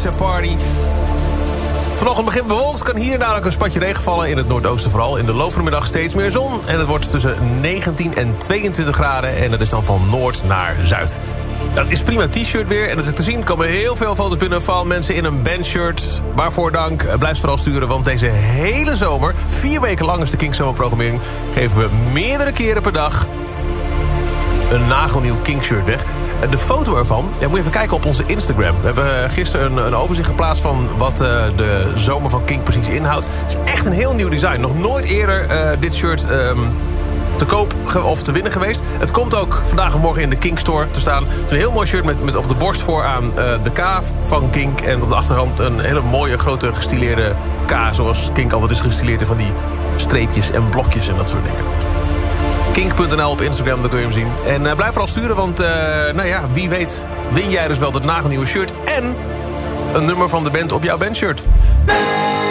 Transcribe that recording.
Birthday Party. Vanochtend begint bewolkt, kan hier en daar ook een spatje regen vallen. In het noordoosten vooral. In de loop van de middag steeds meer zon. En het wordt tussen 19 en 22 graden. En dat is dan van noord naar zuid. Dat is prima t-shirt weer. En dat is te zien komen heel veel foto's binnen van mensen in een bandshirt. Waarvoor dank. Blijf vooral sturen, want deze hele zomer, 4 weken lang is de Kink Zomerprogrammering, geven we meerdere keren per dag een nagelnieuw Kink-shirt weg. De foto ervan, moet je even kijken op onze Instagram. We hebben gisteren een overzicht geplaatst van wat de zomer van Kink precies inhoudt. Het is echt een heel nieuw design. Nog nooit eerder dit shirt te koop of te winnen geweest. Het komt ook vandaag en morgen in de Kink Store te staan. Het is een heel mooi shirt met op de borst vooraan de K van Kink. En op de achterkant een hele mooie, grote gestileerde K. Zoals Kink altijd is gestileerd van die streepjes en blokjes en dat soort dingen. Kink.nl op Instagram, daar kun je hem zien. En blijf vooral sturen, want wie weet win jij dus wel dat nagelnieuwe shirt en een nummer van de band op jouw bandshirt.